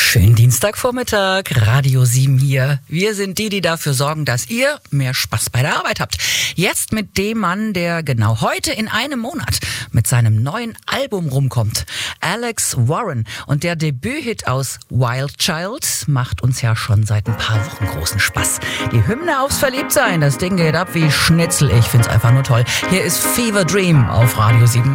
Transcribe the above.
Schönen Dienstagvormittag, Radio 7 hier. Wir sind die dafür sorgen, dass ihr mehr Spaß bei der Arbeit habt. Jetzt mit dem Mann, der genau heute in einem Monat mit seinem neuen Album rumkommt. Alex Warren. Und der Debüthit aus Wild Child macht uns ja schon seit ein paar Wochen großen Spaß. Die Hymne aufs Verliebtsein, das Ding geht ab wie Schnitzel. Ich find's einfach nur toll. Hier ist Fever Dream auf Radio 7.